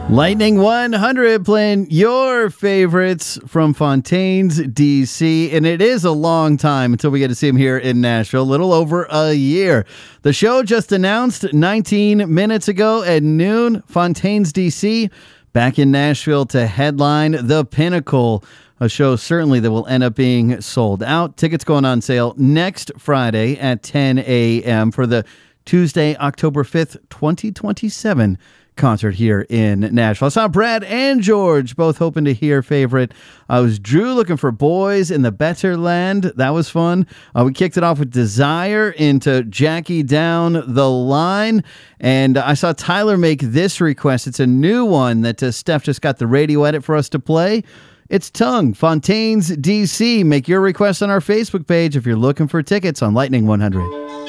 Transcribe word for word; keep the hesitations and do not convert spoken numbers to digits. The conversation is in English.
Lightning one hundred playing your favorites from Fontaine's, D C, and it is a long time until we get to see him here in Nashville, a little over a year. The show just announced nineteen minutes ago at noon, Fontaine's, D C, back in Nashville to headline The Pinnacle, a show certainly that will end up being sold out. Tickets going on sale next Friday at ten a.m. for the Tuesday, October fifth, twenty twenty-seven concert here in Nashville. I saw Brad and George both hoping to hear favorite. I was Drew looking for Boys in the Better Land. That was fun. Uh, we kicked it off with Desire into Jackie Down the Line. And I saw Tyler make this request. It's a new one that uh, Steph just got the radio edit for us to play. It's Tongue, Fontaine's, D C. Make your request on our Facebook page if you're looking for tickets on Lightning one hundred.